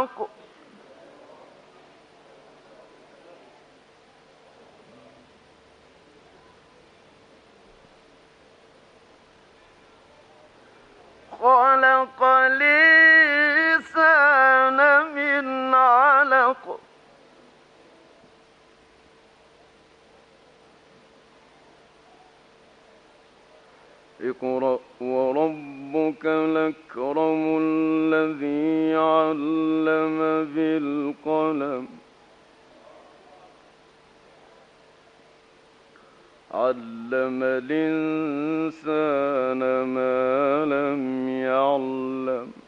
علق خلق الإنسان من علق اقرأ وربك الأكرم الذي علم بالقلم علم الإنسان ما لم يعلم